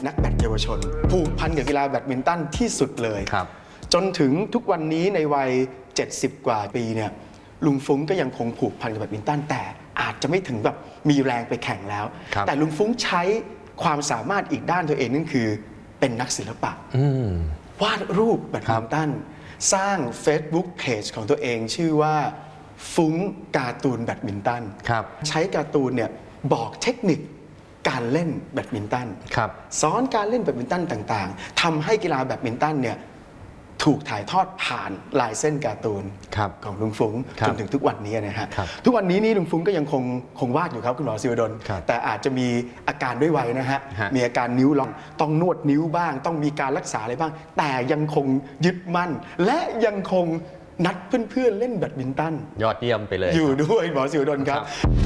นักแบดเยาวชนผูกพันกับกีฬาแบดมินตันที่สุดเลยจนถึงทุกวันนี้ในวัย70 กว่าปีเนี่ยลุงฟุ้งก็ยังคงผูกพันกับแบดมินตันแต่อาจจะไม่ถึงแบบมีแรงไปแข่งแล้วแต่ลุงฟุ้งใช้ความสามารถอีกด้านตัวเองนั่นคือเป็นนักศิลปะวาดรูปแบดมินตันสร้าง Facebook Page ของตัวเองชื่อว่าฟุ้งการ์ตูนแบดมินตันใช้การ์ตูนเนี่ยบอกเทคนิคการเล่นแบดมินตันสอนการเล่นแบดมินตันต่างๆทำให้กีฬาแบดมินตันเนี่ยถูกถ่ายทอดผ่านลายเส้นการ์ตูนของลุงฟุ้งจนถึงทุกวันนี้นะฮะทุกวันนี้นี่ลุงฟุ้งก็ยังคงวาดอยู่ครับคุณหมอศิวดลแต่อาจจะมีอาการด้วยวัยนะฮะมีอาการนิ้วล็อกต้องนวดนิ้วบ้างต้องมีการรักษาอะไรบ้างแต่ยังคงยึดมั่นและยังคงนัดเพื่อนๆเล่นแบดมินตันยอดเยี่ยมไปเลยอยู่ด้วยหมอศิวดลครับ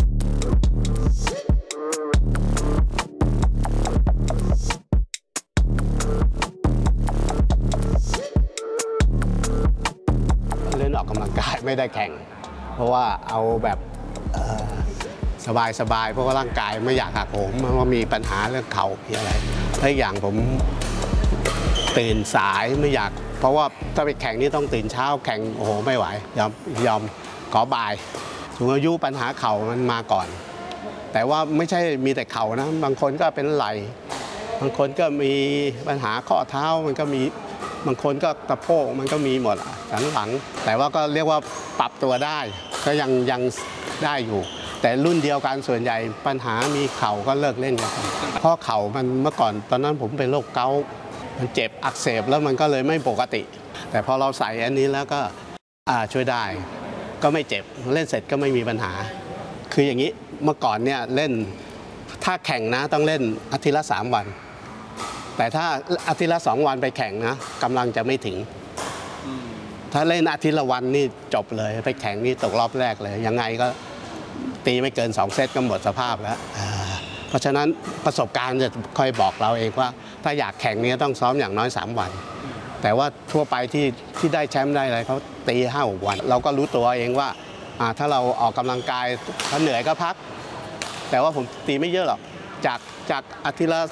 ออกกำลังกายไม่ได้แข่งเพราะว่าเอาแบบสบายๆเพราะว่าร่างกายไม่อยากหักโหมเพราะว่ามีปัญหาเรื่องเข่ามีอะไรถ้าอย่างผมตื่นสายไม่อยากเพราะว่าถ้าไปแข่งนี่ต้องตื่นเช้าแข่งโอ้โหไม่ไหวยอมขอบ่ายสูงอายุปัญหาเข่ามันมาก่อนแต่ว่าไม่ใช่มีแต่เข่านะบางคนก็เป็นไหล่บางคนก็มีปัญหาข้อเท้ามันก็มีบางคนก็สะโพกมันก็มีหมดหลังแต่ว่าก็เรียกว่าปรับตัวได้ก็ยังได้อยู่แต่รุ่นเดียวกันส่วนใหญ่ปัญหามีเข่าก็เลิกเล่นกันเพราะเข่ามันเมื่อก่อนตอนนั้นผมเป็นโรคเกาต์มันเจ็บอักเสบแล้วมันก็เลยไม่ปกติแต่พอเราใส่อันนี้แล้วก็ช่วยได้ก็ไม่เจ็บเล่นเสร็จก็ไม่มีปัญหาคืออย่างนี้เมื่อก่อนเนี่ยเล่นถ้าแข่งนะต้องเล่นอาทิตย์ละ3 วันแต่ถ้าอาทิตย์ละ2 วันไปแข่งนะกำลังจะไม่ถึงถ้าเล่นอาทิตย์ละวันนี่จบเลยไปแข่งนี่ตกรอบแรกเลยยังไงก็ตีไม่เกิน2 เซตก็หมดสภาพแล้วเพราะฉะนั้นประสบการณ์จะค่อยบอกเราเองว่าถ้าอยากแข่งนี้ต้องซ้อมอย่างน้อย3 วันแต่ว่าทั่วไปที่ได้แชมป์ได้อะไรเขาตี5-6 วันเราก็รู้ตัวเองว่าถ้าเราออกกำลังกายถ้าเหนื่อยก็พักแต่ว่าผมตีไม่เยอะหรอกจากอาทิตย์ละ